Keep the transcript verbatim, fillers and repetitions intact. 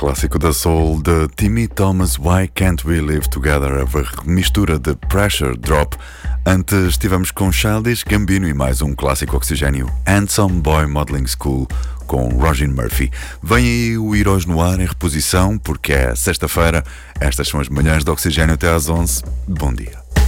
Clássico da soul de Timmy Thomas, Why Can't We Live Together? A mistura de Pressure Drop. Antes estivemos com Childish Gambino e mais um clássico oxigênio, Handsome Boy Modeling School, com Roisin Murphy. Vem aí o Heróis no Ar em reposição, porque é sexta-feira. Estas são as manhãs de oxigênio até às onze. Bom dia.